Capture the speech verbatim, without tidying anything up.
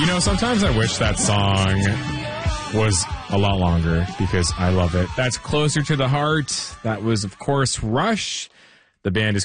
You know, sometimes I wish that song was a lot longer because I love it. That's Closer to the Heart. That was, of course, Rush. The band is